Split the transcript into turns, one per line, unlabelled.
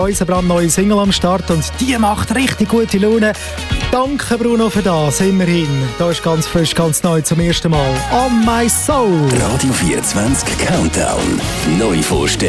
Unser brandneue Single am Start und die macht richtig gute Laune. Danke Bruno für das, immerhin. Da ist ganz frisch, ganz neu zum ersten Mal. On My Soul.
Radio 24 Countdown. Neu vorstellen.